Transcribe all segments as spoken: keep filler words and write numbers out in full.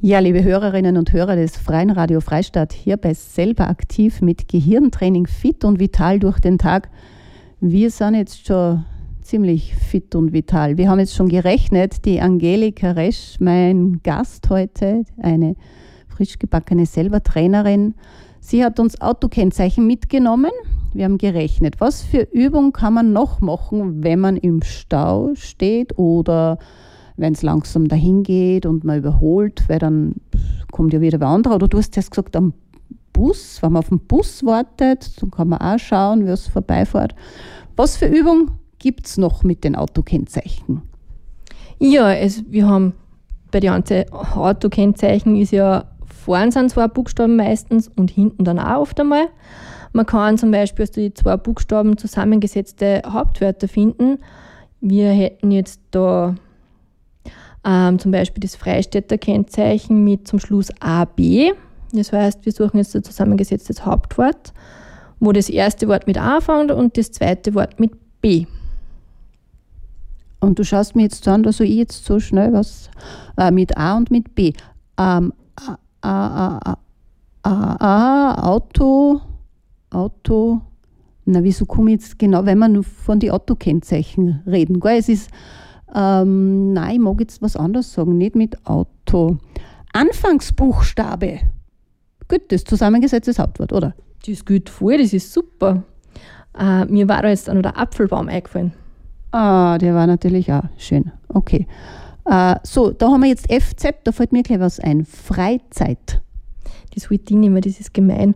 Ja, liebe Hörerinnen und Hörer des Freien Radio Freistadt, hier bei Selber aktiv mit Gehirntraining fit und vital durch den Tag. Wir sind jetzt schon ziemlich fit und vital. Wir haben jetzt schon gerechnet, die Angelika Resch, mein Gast heute, eine frisch gebackene Selber-Trainerin, sie hat uns Autokennzeichen mitgenommen. Wir haben gerechnet, was für Übung kann man noch machen, wenn man im Stau steht oder wenn es langsam dahin geht und man überholt, weil dann kommt ja wieder wer anderer. Oder du hast erst gesagt, am Bus, wenn man auf den Bus wartet, dann kann man auch schauen, wie es vorbeifährt. Was für Übung gibt es noch mit den Autokennzeichen? Ja, es, wir haben bei den Autokennzeichen ist ja vorne sind zwei Buchstaben meistens und hinten dann auch oft einmal. Man kann zum Beispiel aus die zwei Buchstaben zusammengesetzte Hauptwörter finden. Wir hätten jetzt da Ähm, zum Beispiel das Freistädter Kennzeichen mit zum Schluss A B. Das heißt, wir suchen jetzt ein zusammengesetztes Hauptwort, wo das erste Wort mit A fängt und das zweite Wort mit B. Und du schaust mir jetzt an, also ich jetzt so schnell was äh, mit A und mit B. Ähm, A, A, A, A, A, Auto, Auto, na wieso komme ich jetzt genau, wenn wir nur von den Autokennzeichen reden, gell? Es ist Ähm, nein, ich mag jetzt was anderes sagen, nicht mit Auto. Anfangsbuchstabe. Gut, das zusammengesetztes Hauptwort, oder? Das geht voll, das ist super. Äh, mir war da jetzt auch noch der Apfelbaum eingefallen. Ah, der war natürlich auch schön. Okay. Äh, so, da haben wir jetzt F Z, da fällt mir gleich was ein. Freizeit. Das wollte ich nicht mehr, das ist gemein.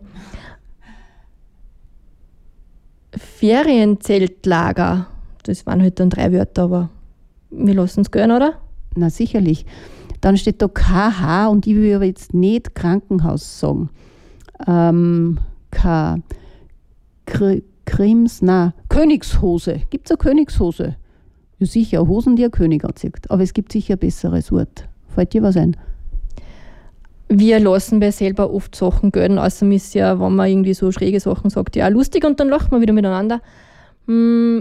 Ferienzeltlager. Das waren halt dann drei Wörter, aber wir lassen es gehen, oder? Na, sicherlich. Dann steht da K H und ich will aber jetzt nicht Krankenhaus sagen. Ähm, K. Kr- Krims, na, Königshose. Gibt es eine Königshose? Ja, sicher, Hosen, die ein König anzieht. Aber es gibt sicher ein besseres Wort. Fällt dir was ein? Wir lassen bei selber oft Sachen gelten, außer ist ja, wenn man irgendwie so schräge Sachen sagt, ja, lustig und dann lachen wir wieder miteinander. Hm.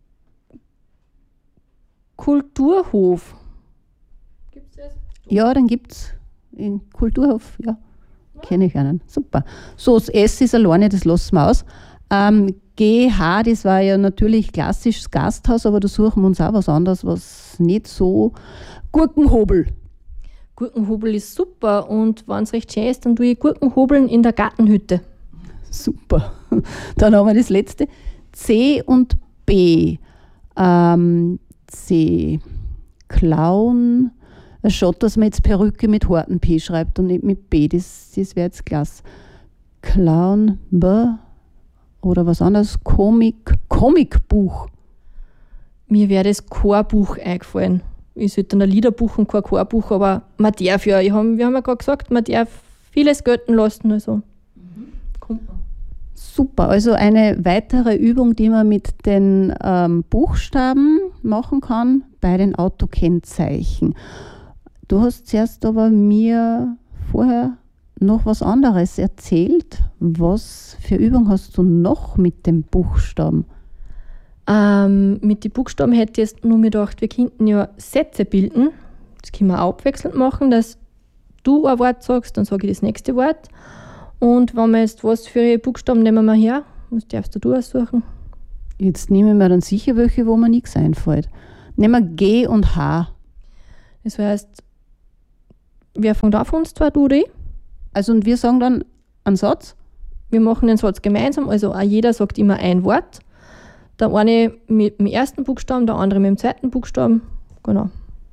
Kulturhof. Gibt es das? Ja, dann gibt es in Kulturhof, ja. ja. Kenne ich einen. Super. So, das S ist alleine, das lassen wir aus. Ähm, G H, das war ja natürlich klassisches Gasthaus, aber da suchen wir uns auch was anderes, was nicht so. Gurkenhobel. Gurkenhobel ist super und wenn es recht schön ist, dann tue ich Gurkenhobeln in der Gartenhütte. Super. Dann haben wir das letzte. C und B. Ähm, C. Clown. Es schaut, dass man jetzt Perücke mit harten P schreibt und nicht mit B. Das, das wäre jetzt klasse. Clown, B. Oder was anderes. Komik. Comicbuch. Mir wäre das Chorbuch eingefallen. Ich sollte ein Liederbuch und kein Chorbuch, aber man darf ja, ich hab, wir haben ja gerade gesagt, man darf vieles gelten lassen. Also. Mhm. Kommt man. Super, also eine weitere Übung, die man mit den ähm, Buchstaben machen kann bei den Autokennzeichen. Du hast zuerst aber mir vorher noch was anderes erzählt. Was für Übung hast du noch mit dem Buchstaben? Ähm, mit den Buchstaben hätte ich jetzt nur mir gedacht, wir könnten ja Sätze bilden. Das können wir abwechselnd machen, dass du ein Wort sagst, dann sage ich das nächste Wort. Und wenn wir jetzt was für Buchstaben nehmen wir her, was darfst du aussuchen? Jetzt nehmen wir dann sicher welche, wo mir nichts einfällt. Nehmen wir G und H. Das heißt, wer fängt an von uns zwei, du oder ich? Also und wir sagen dann einen Satz? Wir machen den Satz gemeinsam, also auch jeder sagt immer ein Wort. Der eine mit dem ersten Buchstaben, der andere mit dem zweiten Buchstaben. Genau.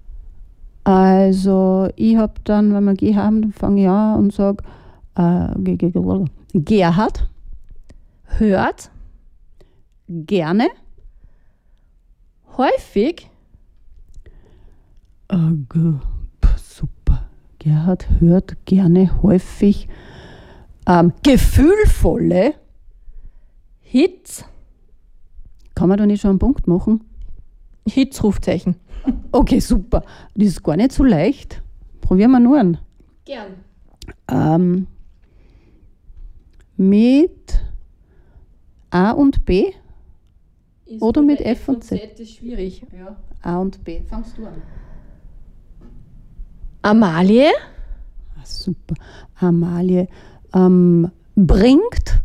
Also ich habe dann, wenn wir G haben, dann fange ich an und sage Äh, Gerhard. Hört. Gerne. Häufig. Äh, g- p- super. Gerhard hört gerne, häufig. Ähm, gefühlvolle. Hitz. Kann man da nicht schon einen Punkt machen? Hitzrufzeichen. Okay, super. Das ist gar nicht so leicht. Probieren wir nur einen. Gern. Ähm, mit A und B? Ist Oder mit bei F und Z? Z ist schwierig. Ja. A und B. Fangst du an. Amalie. Super. Amalie. Ähm, bringt.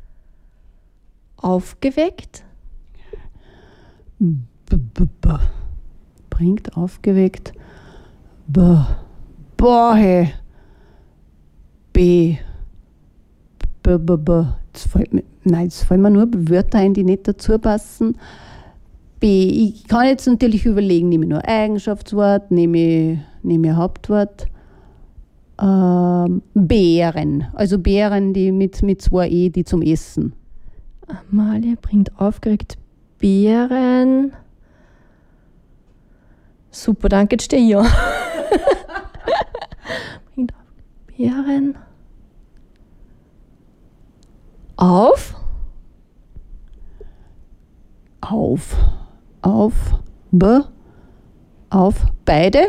Aufgeweckt. B -b -b bringt, aufgeweckt. B Boah, hey. B. B, b, b. Jetzt fällt mir, nein, jetzt fallen mir nur Wörter ein, die nicht dazu passen. B. Ich kann jetzt natürlich überlegen, nehme ich nur Eigenschaftswort, nehme ich, nehme ich Hauptwort. Ähm, Beeren. Also Beeren, die mit, mit zwei E, die zum Essen. Amalie bringt aufgeregt Beeren. Super, danke, jetzt stehe ich ja. Bringt Beeren. Auf. Auf. Auf. B. Auf. Beide.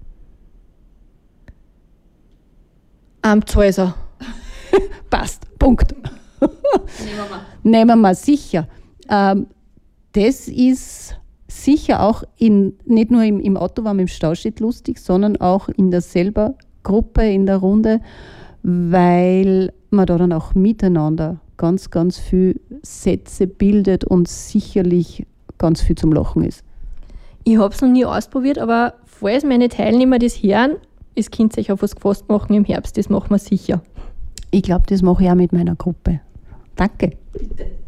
Amtshäuser. Passt. Punkt. Nehmen wir mal. Nehmen wir mal sicher. Ähm, das ist sicher auch in, nicht nur im, im Auto, wenn man im Stau steht, lustig, sondern auch in der selber Gruppe, in der Runde, weil man da dann auch miteinander ganz, ganz viel Sätze bildet und sicherlich ganz viel zum Lachen ist. Ich habe es noch nie ausprobiert, aber falls meine Teilnehmer das hören, es könnt sich auf was gefasst machen im Herbst, das machen wir sicher. Ich glaube, das mache ich auch mit meiner Gruppe. Danke. Bitte.